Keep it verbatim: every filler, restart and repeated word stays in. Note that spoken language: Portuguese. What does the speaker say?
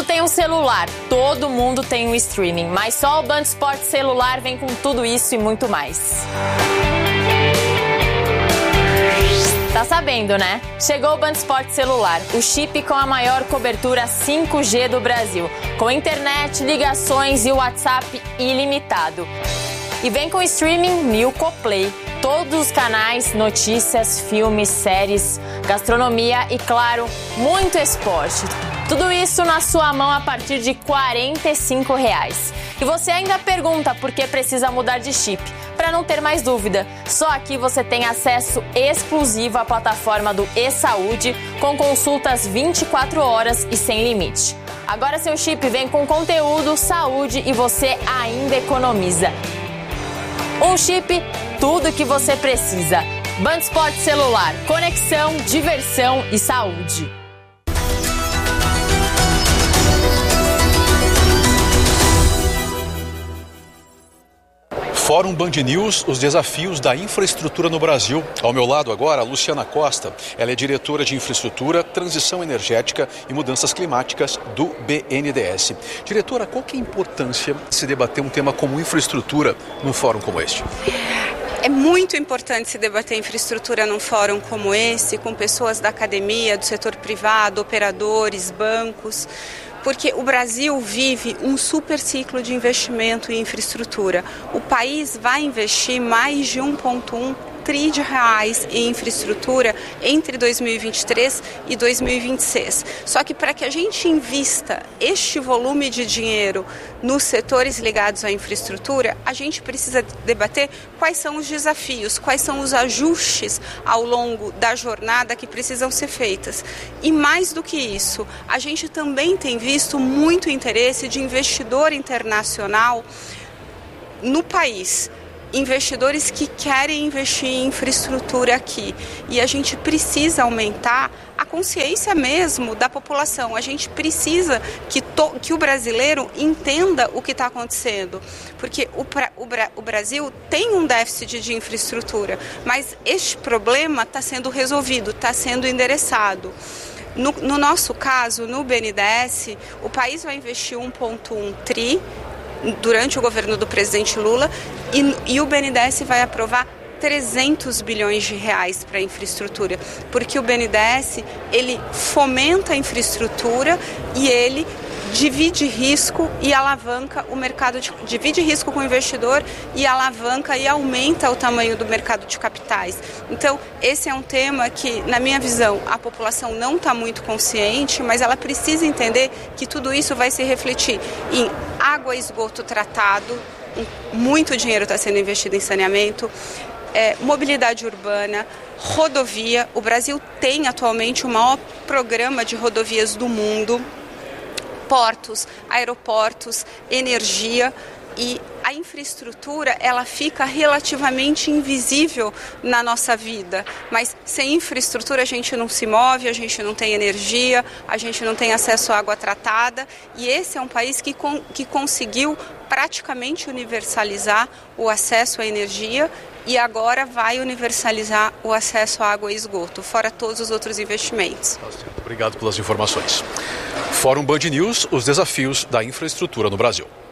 tem um celular, todo mundo tem um streaming, mas só o Band Esporte Celular vem com tudo isso e muito mais. Tá sabendo, né? Chegou o Band Esporte Celular, o chip com a maior cobertura cinco G do Brasil, com internet, ligações e WhatsApp ilimitado. E vem com streaming Milko Play, todos os canais, notícias, filmes, séries, gastronomia e, claro, muito esporte. Tudo isso na sua mão a partir de quarenta e cinco reais. E você ainda pergunta por que precisa mudar de chip. Para não ter mais dúvida, só aqui você tem acesso exclusivo à plataforma do e-Saúde, com consultas vinte e quatro horas e sem limite. Agora seu chip vem com conteúdo, saúde e você ainda economiza. Um chip, tudo que você precisa. Band Esporte Celular, conexão, diversão e saúde. Fórum Band News, os desafios da infraestrutura no Brasil. Ao meu lado agora, a Luciana Costa. Ela é diretora de infraestrutura, transição energética e mudanças climáticas do B N D E S. Diretora, qual que é a importância de se debater um tema como infraestrutura num fórum como este? É muito importante se debater infraestrutura num fórum como esse, com pessoas da academia, do setor privado, operadores, bancos, porque o Brasil vive um super ciclo de investimento em infraestrutura. O país vai investir mais de um vírgula um trilhão de reais em infraestrutura entre dois mil e vinte e três e dois mil e vinte e seis. Só que para que a gente invista este volume de dinheiro nos setores ligados à infraestrutura, a gente precisa debater quais são os desafios, quais são os ajustes ao longo da jornada que precisam ser feitas. E mais do que isso, a gente também tem visto muito interesse de investidor internacional no país. Investidores que querem investir em infraestrutura aqui. E a gente precisa aumentar a consciência mesmo da população. A gente precisa que, to, que o brasileiro entenda o que está acontecendo. Porque o, o, o Brasil tem um déficit de infraestrutura, mas este problema está sendo resolvido, está sendo endereçado. No, no nosso caso, no B N D E S, o país vai investir um vírgula um trilhão durante o governo do presidente Lula e, e o B N D E S vai aprovar trezentos bilhões de reais para a infraestrutura, porque o B N D E S ele fomenta a infraestrutura e ele divide risco e alavanca o mercado, de, divide risco com o investidor e alavanca e aumenta o tamanho do mercado de capitais. Então, esse é um tema que, na minha visão, a população não está muito consciente, mas ela precisa entender que tudo isso vai se refletir em água e esgoto tratado, muito dinheiro está sendo investido em saneamento, é, mobilidade urbana, rodovia. O Brasil tem atualmente o maior programa de rodovias do mundo, portos, aeroportos, energia, e a infraestrutura ela fica relativamente invisível na nossa vida, mas sem infraestrutura a gente não se move, a gente não tem energia, a gente não tem acesso à água tratada, e esse é um país que, com, que conseguiu praticamente universalizar o acesso à energia e agora vai universalizar o acesso à água e esgoto, fora todos os outros investimentos. Obrigado pelas informações. Fórum Band News, os desafios da infraestrutura no Brasil.